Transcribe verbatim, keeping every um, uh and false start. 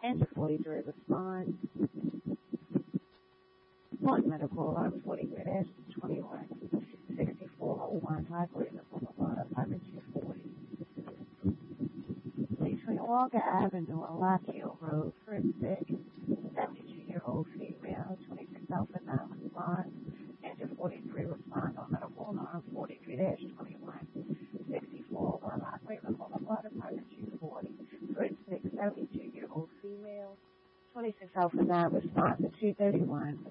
Enter forty-three response. One medical alarm forty-three dash twenty-one. sixty-four oh one. High Cleveland Boulevard, apartment two forty. Between Walker Avenue and Lock Hill Road, Fritz Dick, seventy-two-year-old female, twenty-six Alpha nine response. Enter forty-three response on medical alarm forty-three dash twenty-one. sixty-four oh one. High Cleveland Boulevard, apartment two forty. Fritz Dick, seventy-two-year-old female, twenty-six Alpha nine response at two thirty-one.